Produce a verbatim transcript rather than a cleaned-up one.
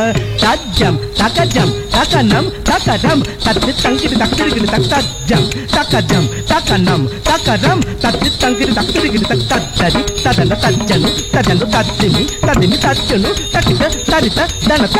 தஜ்ஜம் தகஜம் தகனம் தகரம் தத்து தங்கிடு தக்கிடுகிடு தக்கஜம் தகஜம் தகனம் தகரம் தத்து தங்கிடு தக்கிடுகிடு தக்கஜரி ததன தஜ்ஜனு தஜனு தத்திமி ததிமி தச்சுனு தக்கிட தரித தன